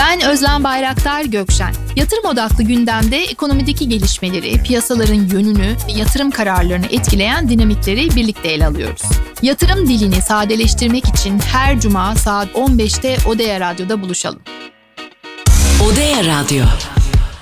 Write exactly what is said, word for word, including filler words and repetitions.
Ben Özlem Bayraktar Gökşen. Yatırım odaklı gündemde ekonomideki gelişmeleri, piyasaların yönünü ve yatırım kararlarını etkileyen dinamikleri birlikte ele alıyoruz. Yatırım dilini sadeleştirmek için her cuma saat on beşte Odeya Radyo'da buluşalım. Odeya Radyo.